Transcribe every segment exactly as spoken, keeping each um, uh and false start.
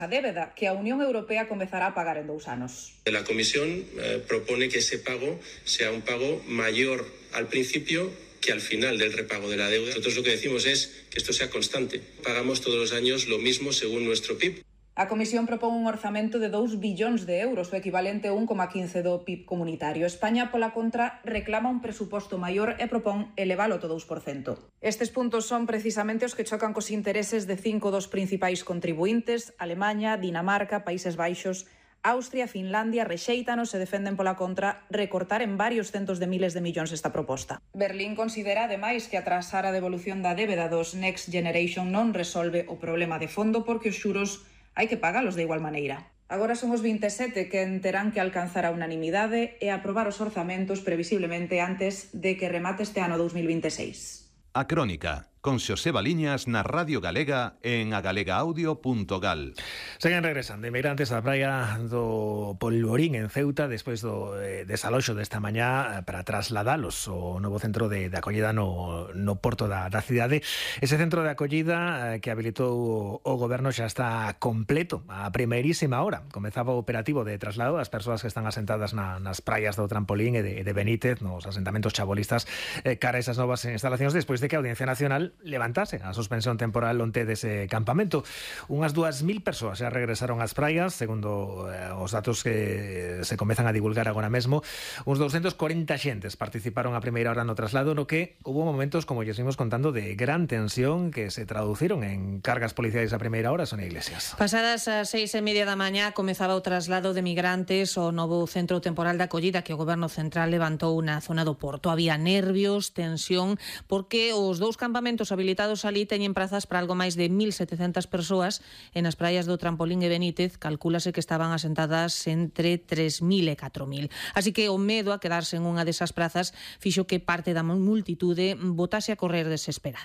a débeda que a Unión Europea comezará a pagar en dous anos. La Comisión eh, propone que ese pago sea un pago mayor al principio que al final del repago de la deuda. Nosotros lo que decimos es que esto sea constante. Pagamos todos los años lo mismo según nuestro P I B. A Comisión propón un orzamento de dous billóns de euros, o equivalente a un coma quince do P I B comunitario. España, pola contra, reclama un presuposto maior e propón elevalo ao dous por cento. Estes puntos son precisamente os que chocan cos intereses de cinco dos principais contribuintes: Alemaña, Dinamarca, Países Baixos, Austria, Finlandia. Rexéitanos e defenden pola contra recortar en varios centos de miles de millóns esta proposta. Berlín considera, ademais, que atrasar a devolución da débeda dos Next Generation non resolve o problema de fondo, porque os xuros hai que pagalos de igual maneira. Agora son os veintisiete que terán que alcanzar a unanimidade e aprobar os orzamentos previsiblemente antes de que remate este ano dous mil veintiséis. A Crónica, con Xosé Baliñas na Radio Galega en agalegaaudio punto gal. Seguen regresando inmigrantes á praia do Polvorín en Ceuta despois do eh, desaloxo desta mañá para trasladalos ao novo centro de, de acollida no, no porto da, da cidade. Ese centro de acollida eh, que habilitou o, o goberno xa está completo a primeirísima hora. Comezaba o operativo de traslado das persoas que están asentadas na, nas praias do Trampolín e de, de Benítez, nos asentamentos chabolistas, eh, cara a esas novas instalacións despois de que a Audiencia Nacional levantase a suspensión temporal onte dese campamento. Unhas dúas mil persoas xa regresaron ás praias, segundo eh, os datos que se comezan a divulgar agora mesmo. Uns doscientos corenta xentes participaron a primeira hora no traslado, no que hubo momentos, como lles vimos contando, de gran tensión que se traduciron en cargas policiais a primeira hora. Sonia Iglesias. Pasadas as seis e media da mañá comezaba o traslado de migrantes ao novo centro temporal de acollida que o Goberno Central levantou na zona do Porto. Había nervios, tensión, porque os dous campamentos habilitados ali teñen prazas para algo máis de mil setecentas persoas e nas praias do Trampolín e Benítez calcúlase que estaban asentadas entre tres mil e catro mil. Así que o medo a quedarse en unha desas prazas fixo que parte da multitude botase a correr desesperada.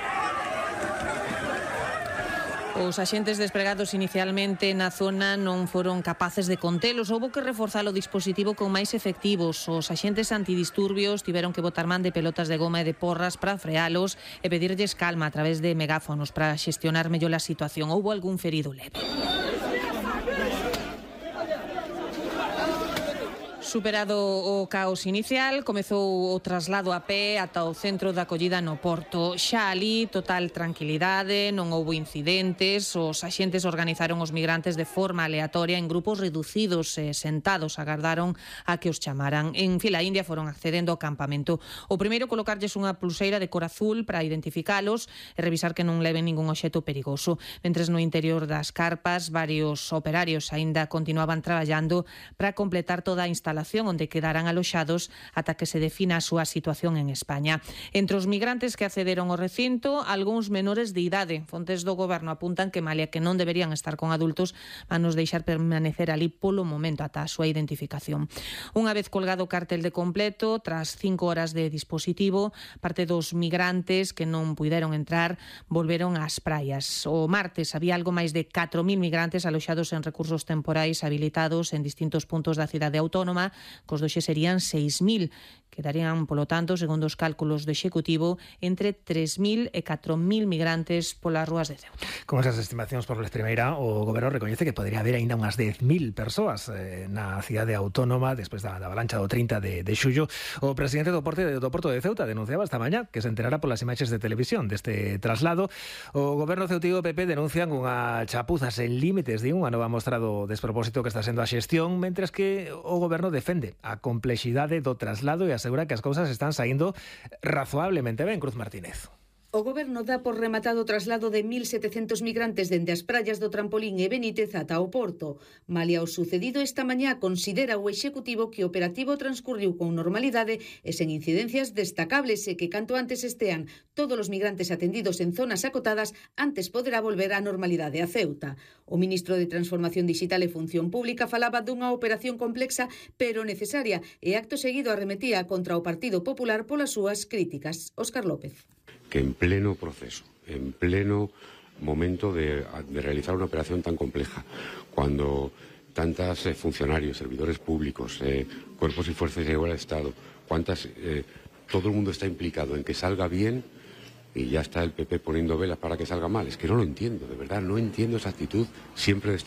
Os axentes despregados inicialmente na zona non foron capaces de contelos. Houbo que reforzar o dispositivo con máis efectivos. Os axentes antidisturbios tiveron que botar man de pelotas de goma e de porras para frealos e pedirlles calma a través de megáfonos para xestionar mellor a situación. Houbo algún ferido leve. Superado o caos inicial, comezou o traslado a pé ata o centro de acollida no Porto. Xa ali, total tranquilidade, non houbo incidentes. Os axentes organizaron os migrantes de forma aleatoria en grupos reducidos e sentados agardaron a que os chamaran. En fila india foron accedendo ao campamento. O primeiro, colocarlles unha pulseira de cor azul para identificalos e revisar que non leven ningún obxecto perigoso. Mentres no interior das carpas, varios operarios aínda continuaban traballando para completar toda a instalación onde quedarán aloxados ata que se defina a súa situación en España. Entre os migrantes que accederon ao recinto, algúns menores de idade. Fontes do Goberno apuntan que, malia que non deberían estar con adultos, van nos deixar permanecer ali polo momento ata a súa identificación. Unha vez colgado o cartel de completo, tras cinco horas de dispositivo, parte dos migrantes que non puideron entrar volveron ás praias. O martes había algo máis de catro mil migrantes aloxados en recursos temporais habilitados en distintos puntos da cidade autónoma. Cos doxe serían seis mil. Quedarían, polo tanto, segundo os cálculos do Executivo, entre tres mil e catro mil migrantes polas rúas de Ceuta. Con esas estimacións por vez primeira, o Goberno recoñece que podría haber aínda unhas dez mil persoas eh, na cidade autónoma despois da, da avalancha do trinta de, de xullo. O presidente do Porto, do Porto de Ceuta denunciaba esta mañá que se enterara polas imaxes de televisión deste traslado. O Goberno ceutivo P P denuncian unha chapuza sen límites de unha nova mostra do despropósito que está sendo a xestión, mentres que o Goberno defende a complexidade do traslado e asegura que as cousas están saindo razoablemente ben. Cruz Martínez. O Goberno dá por rematado o traslado de mil setecentos migrantes dende as praias do Trampolín e Benítez ata o Porto. Malia o sucedido esta mañá, considera o Executivo que o operativo transcurriu con normalidade e sen incidencias destacables e que canto antes estean todos os migrantes atendidos en zonas acotadas, antes poderá volver á normalidade a Ceuta. O ministro de Transformación Digital e Función Pública falaba dunha operación complexa pero necesaria e acto seguido arremetía contra o Partido Popular polas súas críticas. Óscar López. Que en pleno proceso, en pleno momento de, de realizar una operación tan compleja, cuando tantos eh, funcionarios, servidores públicos, eh, cuerpos y fuerzas de seguridad del Estado, cuántas, eh, todo el mundo está implicado en que salga bien, y ya está el P P poniendo velas para que salga mal. Es que no lo entiendo, de verdad, no entiendo esa actitud siempre de